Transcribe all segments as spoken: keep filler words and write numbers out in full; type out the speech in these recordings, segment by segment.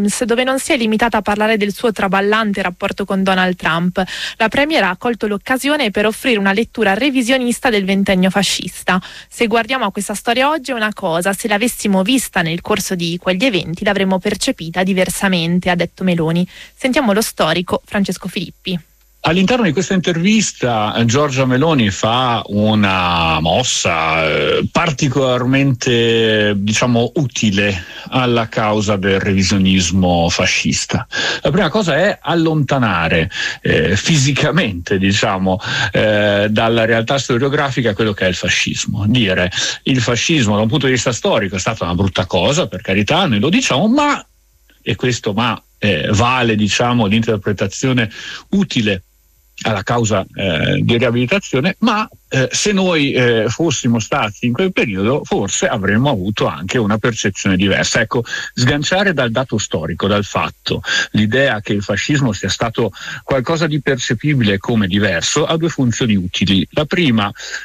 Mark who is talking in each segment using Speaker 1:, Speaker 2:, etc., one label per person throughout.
Speaker 1: dove non si è limitata a parlare del suo traballante rapporto con Donald Trump. La premier ha colto l'occasione per offrire una lettura revisionista del ventennio fascista. Se guardiamo a questa storia oggi è una cosa, se l'avessimo vista nel corso di quegli eventi l'avremmo percepita diversamente, ha detto Meloni. Sentiamo lo storico Francesco Filippi.
Speaker 2: All'interno di questa intervista Giorgia Meloni fa una mossa eh, particolarmente, diciamo, utile alla causa del revisionismo fascista. La prima cosa è allontanare eh, fisicamente, diciamo, eh, dalla realtà storiografica quello che è il fascismo. Dire il fascismo da un punto di vista storico è stata una brutta cosa, per carità, noi lo diciamo, ma, e questo ma eh, vale, diciamo, l'interpretazione utile alla causa eh, di riabilitazione, ma eh, se noi eh, fossimo stati in quel periodo forse avremmo avuto anche una percezione diversa. Ecco, sganciare dal dato storico, dal fatto, l'idea che il fascismo sia stato qualcosa di percepibile come diverso ha due funzioni utili. La prima,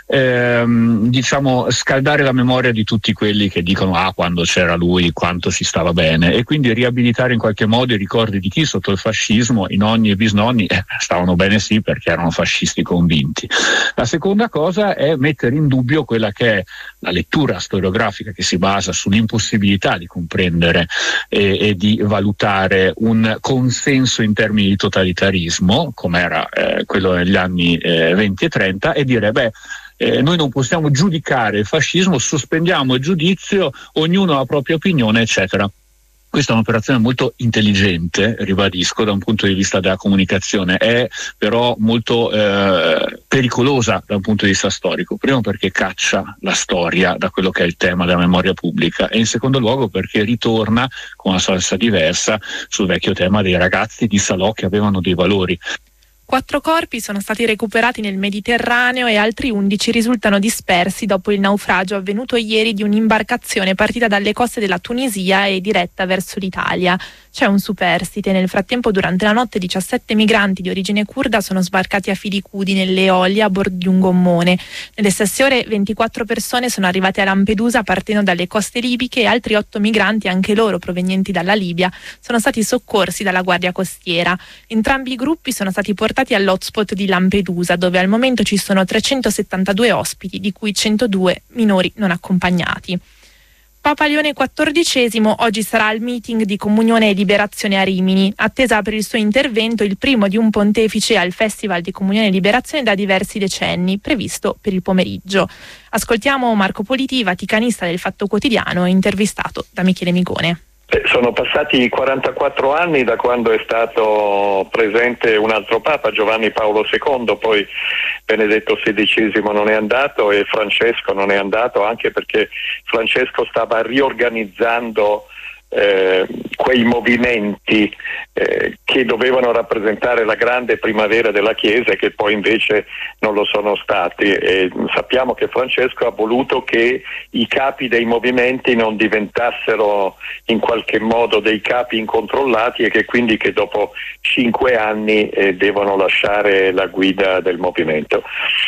Speaker 2: ehm, diciamo, scaldare la memoria di tutti quelli che dicono ah, quando c'era lui quanto si stava bene, e quindi riabilitare in qualche modo i ricordi di chi sotto il fascismo, i nonni e bisnonni, eh, stavano bene sì perché erano fascisti convinti. La seconda cosa è mettere in dubbio quella che è la lettura storiografica che si basa sull'impossibilità di comprendere e, e di valutare un consenso in termini di totalitarismo, come era eh, quello negli anni eh, venti e trenta, e dire beh, Eh, noi non possiamo giudicare il fascismo, sospendiamo il giudizio, ognuno ha la propria opinione, eccetera. Questa è un'operazione molto intelligente, ribadisco, da un punto di vista della comunicazione, è però molto eh, pericolosa da un punto di vista storico. Primo perché caccia la storia da quello che è il tema della memoria pubblica, e in secondo luogo perché ritorna con una salsa diversa sul vecchio tema dei ragazzi di Salò che avevano dei valori.
Speaker 1: Quattro corpi sono stati recuperati nel Mediterraneo e altri undici risultano dispersi dopo il naufragio avvenuto ieri di un'imbarcazione partita dalle coste della Tunisia e diretta verso l'Italia. C'è un superstite. Nel frattempo, durante la notte, diciassette migranti di origine curda sono sbarcati a Filicudi, nelle Eolie, a bordo di un gommone. Nelle stesse ore ventiquattro persone sono arrivate a Lampedusa partendo dalle coste libiche e altri otto migranti, anche loro provenienti dalla Libia, sono stati soccorsi dalla Guardia Costiera. Entrambi i gruppi sono stati portati all'hotspot di Lampedusa, dove al momento ci sono trecentosettantadue ospiti, di cui centodue minori non accompagnati. Papa Leone quattordicesimo oggi sarà al meeting di Comunione e Liberazione a Rimini, attesa per il suo intervento, il primo di un pontefice al Festival di Comunione e Liberazione da diversi decenni, previsto per il pomeriggio. Ascoltiamo Marco Politi, vaticanista del Fatto Quotidiano, intervistato da Michele Migone.
Speaker 3: Sono passati quarantaquattro anni da quando è stato presente un altro Papa, Giovanni Paolo secondo, poi Benedetto sedicesimo non è andato e Francesco non è andato, anche perché Francesco stava riorganizzando eh, quei movimenti eh, che dovevano rappresentare la grande primavera della Chiesa e che poi invece non lo sono stati. E sappiamo che Francesco ha voluto che i capi dei movimenti non diventassero in qualche modo dei capi incontrollati e che quindi che dopo cinque anni eh, devono lasciare la guida del movimento.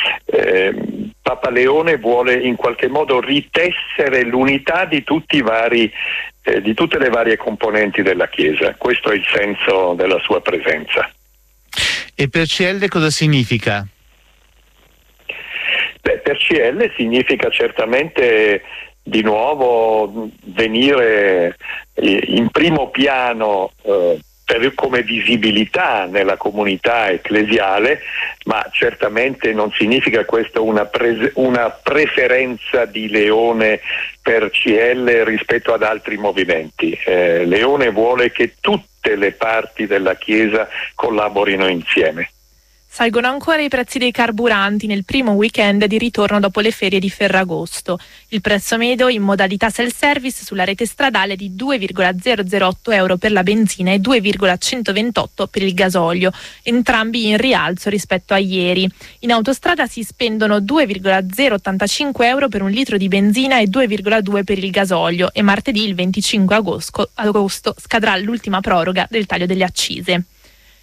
Speaker 3: Eh, Papa Leone vuole in qualche modo ritessere l'unità di tutti i vari eh, di tutte le varie componenti della Chiesa. Questo è il senso della sua presenza.
Speaker 4: E per C L cosa significa?
Speaker 3: Beh, per C L significa certamente di nuovo venire in primo piano eh, per, come visibilità nella comunità ecclesiale, ma certamente non significa questo una, pres- una preferenza di Leone per C L rispetto ad altri movimenti. Eh, Leone vuole che tutte le parti della Chiesa collaborino insieme.
Speaker 1: Salgono ancora i prezzi dei carburanti nel primo weekend di ritorno dopo le ferie di Ferragosto. Il prezzo medio in modalità self-service sulla rete stradale è di due virgola zero zero otto euro per la benzina e due virgola centoventotto per il gasolio, entrambi in rialzo rispetto a ieri. In autostrada si spendono due virgola zero ottantacinque euro per un litro di benzina e due virgola due per il gasolio, e martedì il venticinque agosto, agosto scadrà l'ultima proroga del taglio delle accise.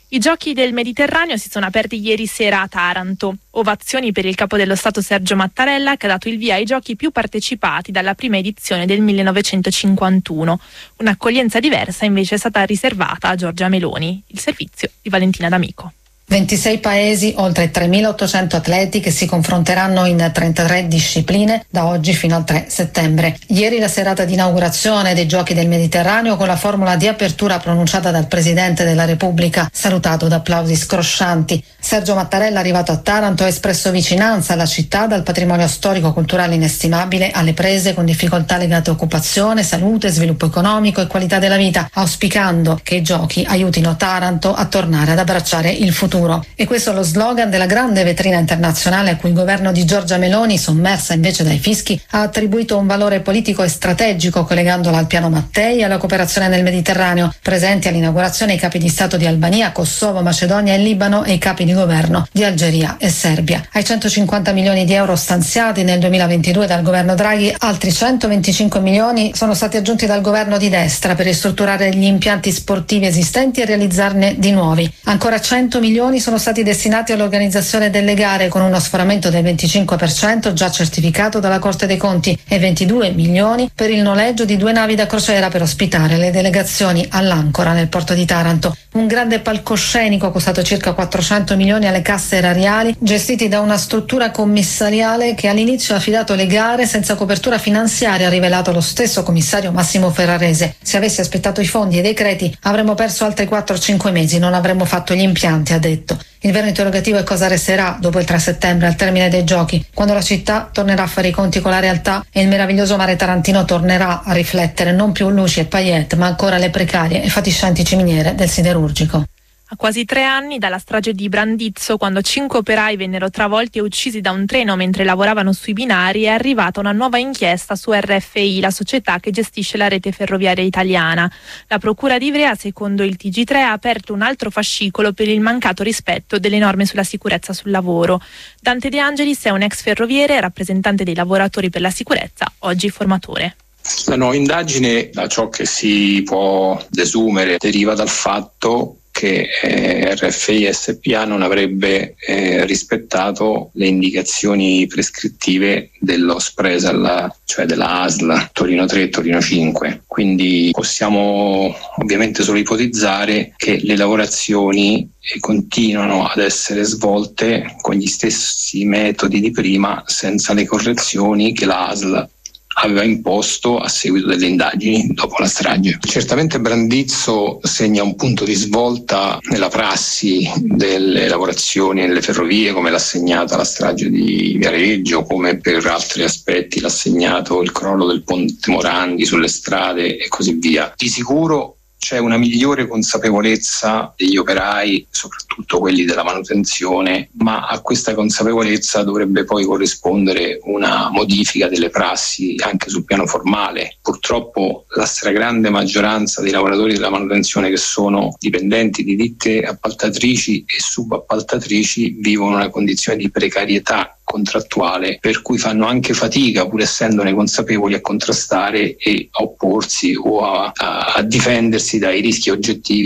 Speaker 1: I giochi del Mediterraneo si sono aperti ieri sera a Taranto. Ovazioni per il capo dello Stato Sergio Mattarella, che ha dato il via ai giochi più partecipati dalla prima edizione del millenovecentocinquantuno. Un'accoglienza diversa invece è stata riservata a Giorgia Meloni. Il servizio di Valentina D'Amico.
Speaker 5: ventisei paesi, oltre tremilaottocento atleti che si confronteranno in trentatré discipline da oggi fino al tre settembre. Ieri la serata di inaugurazione dei Giochi del Mediterraneo con la formula di apertura pronunciata dal Presidente della Repubblica, salutato da applausi scroscianti. Sergio Mattarella, arrivato a Taranto, ha espresso vicinanza alla città, dal patrimonio storico-culturale inestimabile alle prese con difficoltà legate a occupazione, salute, sviluppo economico e qualità della vita, auspicando che i Giochi aiutino Taranto a tornare ad abbracciare il futuro. E questo è lo slogan della grande vetrina internazionale a cui il governo di Giorgia Meloni, sommersa invece dai fischi, ha attribuito un valore politico e strategico, collegandola al piano Mattei e alla cooperazione nel Mediterraneo. Presenti all'inaugurazione i capi di Stato di Albania, Kosovo, Macedonia e Libano e i capi di governo di Algeria e Serbia. Ai centocinquanta milioni di euro stanziati nel duemilaventidue dal governo Draghi, altri centoventicinque milioni sono stati aggiunti dal governo di destra per ristrutturare gli impianti sportivi esistenti e realizzarne di nuovi. Ancora cento milioni sono stati destinati all'organizzazione delle gare, con uno sforamento del venticinque per cento già certificato dalla Corte dei Conti, e ventidue milioni per il noleggio di due navi da crociera per ospitare le delegazioni all'Ancora nel porto di Taranto. Un grande palcoscenico costato circa quattrocento milioni alle casse erariali, gestiti da una struttura commissariale che all'inizio ha affidato le gare senza copertura finanziaria, ha rivelato lo stesso commissario Massimo Ferrarese. Se avessi aspettato i fondi e i decreti avremmo perso altri quattro cinque mesi, non avremmo fatto gli impianti, ha detto. Il vero interrogativo è cosa resterà dopo il tre settembre, al termine dei Giochi, quando la città tornerà a fare i conti con la realtà e il meraviglioso mare tarantino tornerà a riflettere non più luci e paillette, ma ancora le precarie e fatiscenti ciminiere del siderurgico.
Speaker 1: A quasi tre anni dalla strage di Brandizzo, quando cinque operai vennero travolti e uccisi da un treno mentre lavoravano sui binari, è arrivata una nuova inchiesta su R F I, la società che gestisce la rete ferroviaria italiana. La Procura di Ivrea, secondo il T G tre, ha aperto un altro fascicolo per il mancato rispetto delle norme sulla sicurezza sul lavoro. Dante De Angelis è un ex ferroviere, rappresentante dei lavoratori per la sicurezza, oggi formatore.
Speaker 6: La nuova indagine, da ciò che si può desumere, deriva dal fatto che eh, R F I S P A non avrebbe eh, rispettato le indicazioni prescrittive dello Spresal, cioè della A S L Torino tre e Torino cinque. Quindi possiamo ovviamente solo ipotizzare che le lavorazioni eh, continuano ad essere svolte con gli stessi metodi di prima, senza le correzioni che la A S L aveva imposto a seguito delle indagini dopo la strage. Certamente Brandizzo segna un punto di svolta nella prassi delle lavorazioni nelle ferrovie, come l'ha segnata la strage di Viareggio, come per altri aspetti l'ha segnato il crollo del ponte Morandi sulle strade e così via. Di sicuro c'è una migliore consapevolezza degli operai, soprattutto quelli della manutenzione, ma a questa consapevolezza dovrebbe poi corrispondere una modifica delle prassi anche sul piano formale. Purtroppo la stragrande maggioranza dei lavoratori della manutenzione che sono dipendenti di ditte appaltatrici e subappaltatrici vivono una condizione di precarietà contrattuale, per cui fanno anche fatica, pur essendone consapevoli, a contrastare e a opporsi o a, a, a difendersi dai rischi oggettivi